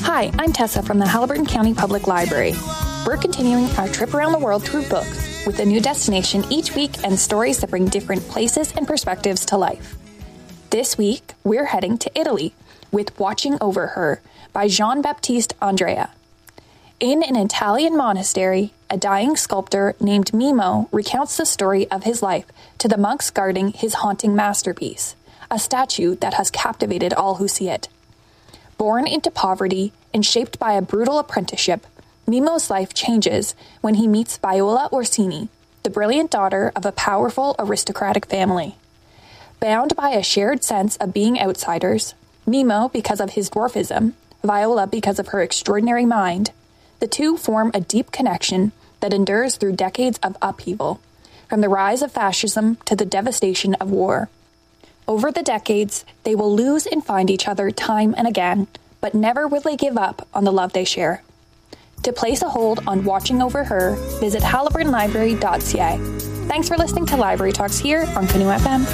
Hi, I'm Tessa from the Haliburton County Public Library. We're continuing our trip around the world through books, with a new destination each week and stories that bring different places and perspectives to life. This week, we're heading to Italy with Watching Over Her by Jean-Baptiste Andrea. In an Italian monastery, a dying sculptor named Mimo recounts the story of his life to the monks guarding his haunting masterpiece, a statue that has captivated all who see it. Born into poverty and shaped by a brutal apprenticeship, Mimo's life changes when he meets Viola Orsini, the brilliant daughter of a powerful aristocratic family. Bound by a shared sense of being outsiders, Mimo because of his dwarfism, Viola because of her extraordinary mind, the two form a deep connection that endures through decades of upheaval, from the rise of fascism to the devastation of war. Over the decades, they will lose and find each other time and again, but never will they give up on the love they share. To place a hold on Watching Over Her, visit haliburtonlibrary.ca. Thanks for listening to Library Talks here on Canoe FM.